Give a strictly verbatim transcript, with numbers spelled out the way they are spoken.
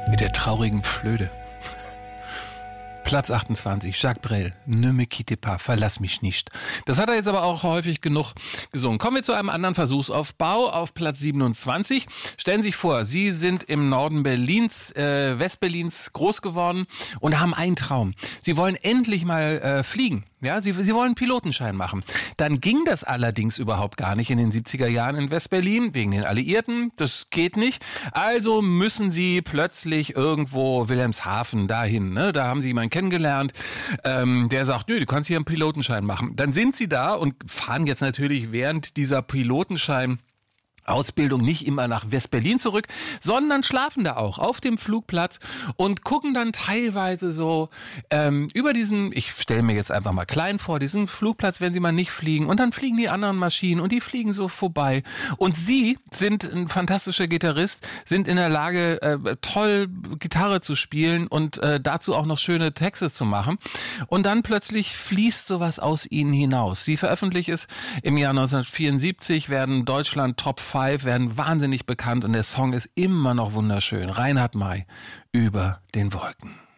Mit der traurigen Flöte. Platz achtundzwanzig, Jacques Brel, Ne me quitte pas, verlass mich nicht. Das hat er jetzt aber auch häufig genug gesungen. Kommen wir zu einem anderen Versuchsaufbau auf Platz siebenundzwanzig. Stellen Sie sich vor, Sie sind im Norden Berlins, äh, Westberlins groß geworden und haben einen Traum. Sie wollen endlich mal äh, fliegen. Ja, Sie, Sie wollen einen Pilotenschein machen. Dann ging das allerdings überhaupt gar nicht in den siebziger Jahren in Westberlin, wegen den Alliierten. Das geht nicht. Also müssen Sie plötzlich irgendwo Wilhelmshaven dahin. Ne? Da haben Sie jemanden kennengelernt, ähm, der sagt, nö, du kannst hier einen Pilotenschein machen. Dann sind Sie da und fahren jetzt natürlich während dieser Pilotenschein Ausbildung nicht immer nach West-Berlin zurück, sondern schlafen da auch auf dem Flugplatz und gucken dann teilweise so ähm, über diesen, ich stelle mir jetzt einfach mal klein vor, diesen Flugplatz, wenn sie mal nicht fliegen, und dann fliegen die anderen Maschinen und die fliegen so vorbei. Und sie sind ein fantastischer Gitarrist, sind in der Lage, äh, toll Gitarre zu spielen und äh, dazu auch noch schöne Texte zu machen. Und dann plötzlich fließt sowas aus ihnen hinaus. Sie veröffentlichen es im Jahr neunzehnhundertvierundsiebzig, werden Deutschland Top fünf, werden wahnsinnig bekannt und der Song ist immer noch wunderschön. Reinhard May, Über den Wolken.